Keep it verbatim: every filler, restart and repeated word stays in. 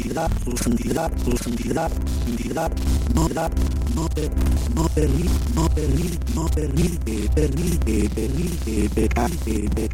santidad, su santidad, su santidad, santidad, no da, no te, no permite, no permite, no permite, permite, permite, permite,